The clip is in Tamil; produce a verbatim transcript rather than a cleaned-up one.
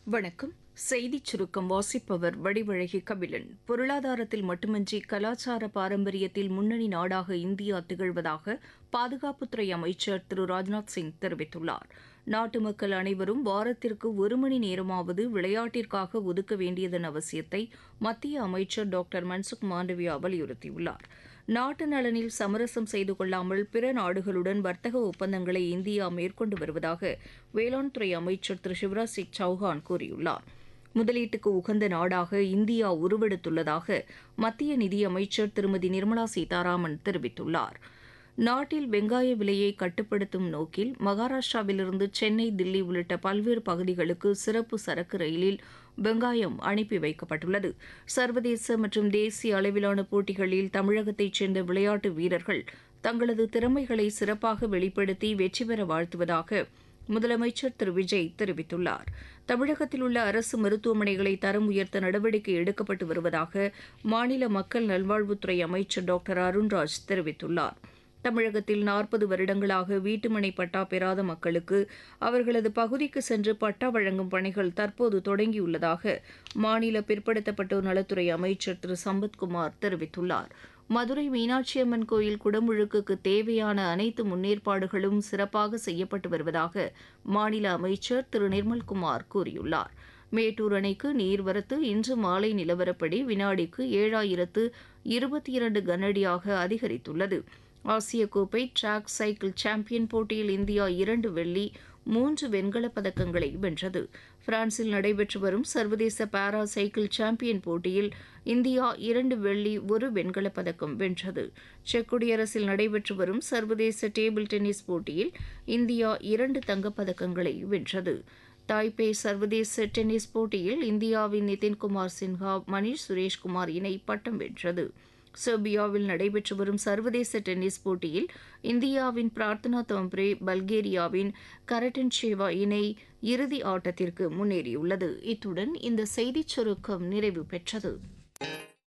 வணக்கம். செய்திச் சுருக்கம் வாசிப்பவர் வடிவழகி கபிலன். பொருளாதாரத்தில் மட்டுமின்றி கலாச்சார பாரம்பரியத்தில் முன்னணி நாடாக இந்தியா திகழ்வதாக பாதுகாப்புத்துறை அமைச்சர் திரு ராஜ்நாத் சிங் தெரிவித்துள்ளார். நாட்டு மக்கள் அனைவரும் வாரத்திற்கு ஒரு மணி நேரமாவது விளையாட்டிற்காக ஒதுக்க வேண்டியதன் அவசியத்தை மத்திய அமைச்சர் டாக்டர் மன்சுக் மாண்டவியா வலியுறுத்தியுள்ளார். நாட்டு நலனில் சமரசம் செய்து கொள்ளாமல் பிற நாடுகளுடன் வர்த்தக ஒப்பந்தங்களை இந்தியா மேற்கொண்டு வருவதாக வேளாண் துறை அமைச்சர் திரு சிவராஜ் சிங் சௌஹான் கூறியுள்ளார். முதலீட்டுக்கு உகந்த நாடாக இந்தியா உருவெடுத்துள்ளதாக மத்திய நிதியமைச்சர் திருமதி நிர்மலா சீதாராமன் தெரிவித்துள்ளார். நாட்டில் வெங்காய விலையை கட்டுப்படுத்தும் நோக்கில் மகாராஷ்டிராவிலிருந்து சென்னை, தில்லி உள்ளிட்ட பல்வேறு பகுதிகளுக்கு சிறப்பு சரக்கு ரயிலில் வெங்காயம் அனுப்பி வைக்கப்பட்டுள்ளது. சர்வதேச மற்றும் தேசிய அளவிலான போட்டிகளில் தமிழகத்தைச் சேர்ந்த விளையாட்டு வீரர்கள் தங்களது திறமைகளை சிறப்பாக வெளிப்படுத்தி வெற்றி பெற வாழ்த்துவதாக முதலமைச்சர் திரு விஜய் தெரிவித்துள்ளார். தமிழகத்தில் உள்ள அரசு மருத்துவமனைகளை தரம் உயர்த்த நடவடிக்கை எடுக்கப்பட்டு வருவதாக மாநில மக்கள் நல்வாழ்வுத்துறை அமைச்சர் டாக்டர் அருண்ராஜ் தெரிவித்துள்ளார். தமிழகத்தில் நாற்பது வருடங்களாக வீட்டுமனை பட்டா பெறாத மக்களுக்கு அவர்களது பகுதிக்கு சென்று பட்டா வழங்கும் பணிகள் தற்போது தொடங்கியுள்ளதாக மாநில பிற்படுத்தப்பட்டோர் நலத்துறை அமைச்சர் திரு சம்பத்குமார் தெரிவித்துள்ளார். மதுரை மீனாட்சியம்மன் கோயில் குடமுழுக்குக்கு தேவையான அனைத்து முன்னேற்பாடுகளும் சிறப்பாக செய்யப்பட்டு வருவதாக மாநில அமைச்சர் திரு நிர்மல்குமார் கூறியுள்ளார். மேட்டூர் அணைக்கு நீர்வரத்து இன்று மாலை நிலவரப்படி வினாடிக்கு ஏழாயிரத்து இருபத்தி இரண்டு கனஅடியாக அதிகரித்துள்ளது. ஆசிய கோப்பை டிராக் சைக்கிள் சாம்பியன் போட்டியில் இந்தியா இரண்டு வெள்ளி மூன்று வெண்கலப் பதக்கங்களை வென்றது. பிரான்சில் நடைபெற்று வரும் சர்வதேச பாரா சைக்கிள் சாம்பியன் போட்டியில் இந்தியா இரண்டு வெள்ளி ஒரு வெண்கலப் பதக்கம் வென்றது. செக் குடியரசில் நடைபெற்று வரும் சர்வதேச டேபிள் டென்னிஸ் போட்டியில் இந்தியா இரண்டு தங்கப்பதக்கங்களை வென்றது. தாய்பே சர்வதேச டென்னிஸ் போட்டியில் இந்தியாவின் நிதின்குமார் சின்ஹா, மணீஷ் சுரேஷ்குமார் இணை பட்டம் வென்றது. செர்பியாவில் நடைபெற்று வரும் சர்வதேச டென்னிஸ் போட்டியில் இந்தியாவின் பிரார்த்தனா தோம்ப்ரே பல்கேரியாவின் கரட்டன்சேவா இணை இறுதி ஆட்டத்திற்கு முன்னேறியுள்ளது. இத்துடன் இந்த செய்திச் சுருக்கம் நிறைவு பெற்றது.